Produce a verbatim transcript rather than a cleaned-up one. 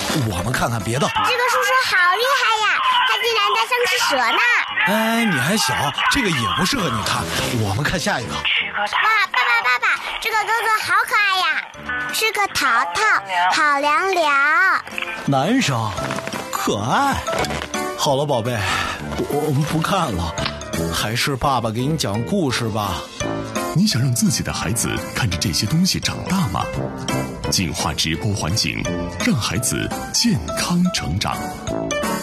我们看看别的。 这个叔叔好厉害呀，他竟然在生吃蛇呢。 哎，你还小，这个也不适合你看。我们看下一个。 哇，爸爸爸爸，这个哥哥好可爱呀，是个淘淘，好凉凉。 男生，可爱。好了，宝贝，我我们不看了，还是爸爸给你讲故事吧。 你想让自己的孩子看着这些东西长大吗？净化直播环境，让孩子健康成长。